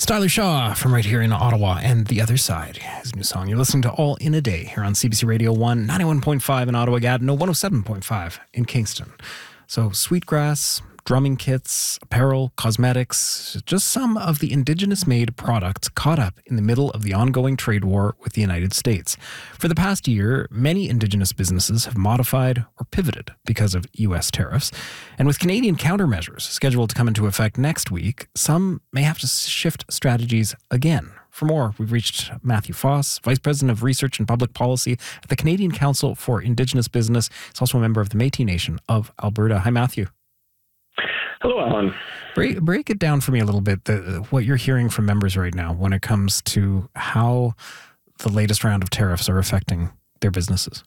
Tyler Shaw from right here in Ottawa and The Other Side. His new song. You're listening to All in a Day here on CBC Radio 1, 91.5 in Ottawa, Gatineau, 107.5 in Kingston. So Sweetgrass, drumming kits, apparel, cosmetics, just some of the Indigenous-made products caught up in the middle of the ongoing trade war with the United States. For the past year, many Indigenous businesses have modified or pivoted because of U.S. tariffs. And with Canadian countermeasures scheduled to come into effect next week, some may have to shift strategies again. For more, we've reached Matthew Foss, Vice President of Research and Public Policy at the Canadian Council for Indigenous Business. He's also a member of the Métis Nation of Alberta. Hi, Matthew. Hello, Alan. Break it down for me a little bit, what you're hearing from members right now when it comes to how the latest round of tariffs are affecting their businesses.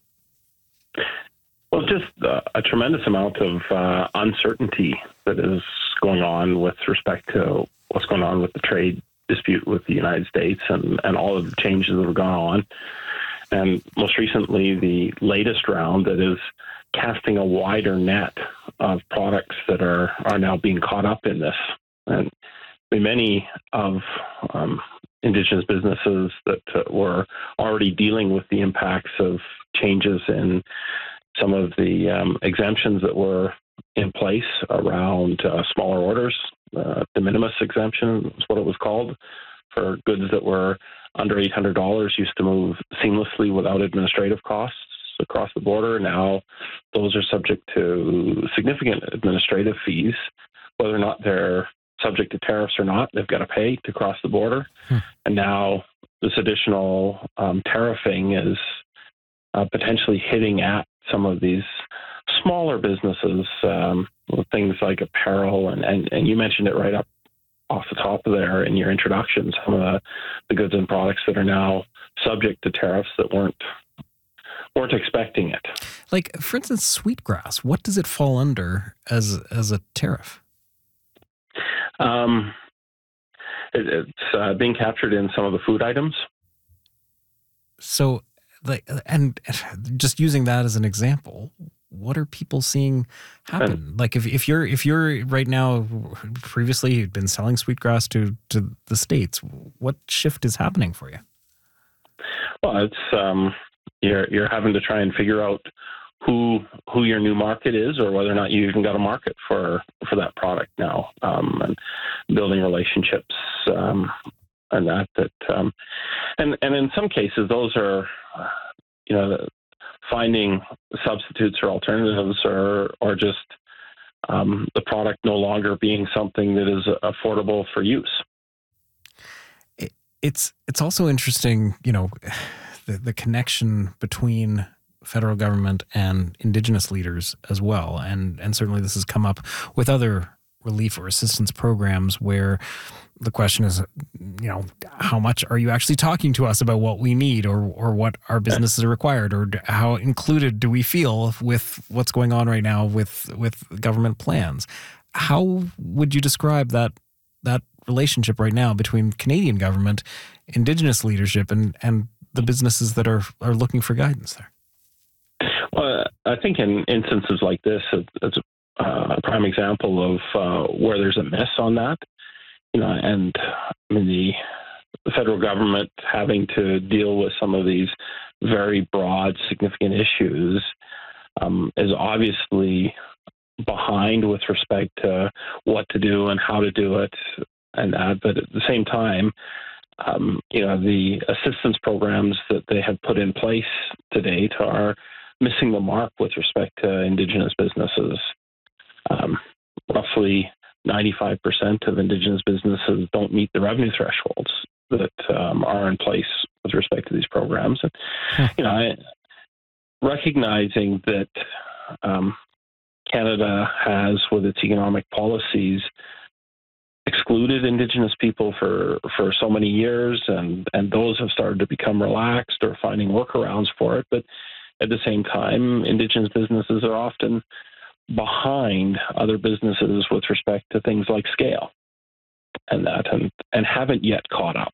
Well, just a tremendous amount of uncertainty that is going on with respect to what's going on with the trade dispute with the United States and all of the changes that have gone on. And most recently, the latest round that is casting a wider net of products that are now being caught up in this. And many of Indigenous businesses that were already dealing with the impacts of changes in some of the exemptions that were in place around smaller orders, de minimis exemption is what it was called, for goods that were under $800 used to move seamlessly without administrative costs across the border. Now those are subject to significant administrative fees, whether or not they're subject to tariffs or not. They've got to pay to cross the border. And now this additional tariffing is potentially hitting at some of these smaller businesses, with things like apparel, and you mentioned it right up off the top of there in your introduction, some of the goods and products that are now subject to tariffs that weren't expecting it. Like, for instance, Sweetgrass, what does it fall under as a tariff? It's being captured in some of the food items. So, and just using that as an example, what are people seeing happen? Like, if you're right now, previously you'd been selling Sweetgrass to the States, what shift is happening for you? Well, it's you're having to try and figure out who your new market is, or whether or not you even got a market for that product now, and building relationships, and that and in some cases those are finding substitutes or alternatives, or just the product no longer being something that is affordable for use. It's also interesting, the connection between federal government and Indigenous leaders as well. And certainly this has come up with other relief or assistance programs where the question is, how much are you actually talking to us about what we need or what our businesses are required, or how included do we feel with what's going on right now with government plans? How would you describe that relationship right now between Canadian government, Indigenous leadership, and the businesses that are looking for guidance there? Well, I think in instances like this, it's a prime example of where there's a miss on that. And I mean, the federal government having to deal with some of these very broad, significant issues is obviously behind with respect to what to do and how to do it, and that. But at the same time, the assistance programs that they have put in place to date are missing the mark with respect to Indigenous businesses. Roughly 95% of Indigenous businesses don't meet the revenue thresholds that are in place with respect to these programs. Recognizing that Canada has, with its economic policies, excluded Indigenous people for so many years, and those have started to become relaxed or finding workarounds for it. But at the same time, Indigenous businesses are often behind other businesses with respect to things like scale and that, and haven't yet caught up.